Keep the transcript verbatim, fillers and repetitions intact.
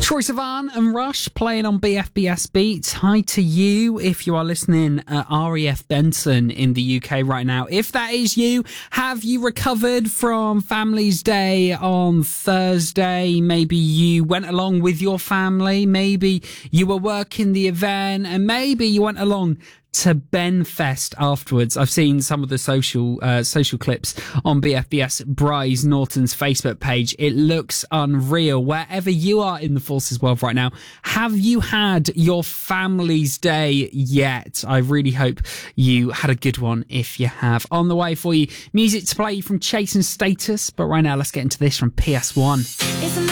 Troye Sivan and Rush playing on B F B S Beats. Hi to you if you are listening at R E F Benson in the U K right now. If that is you, have you recovered from Family's Day on Thursday? Maybe you went along with your family. Maybe you were working the event, and maybe you went along to Benfest afterwards. I've seen some of the social uh, social clips on B F B S Bryce Norton's Facebook page. It looks unreal. Wherever you are in the Forces world right now, have you had your Family's Day yet? I really hope you had a good one if you have. On the way for you, music to play from Chase and Status, but right now let's get into this from P S one.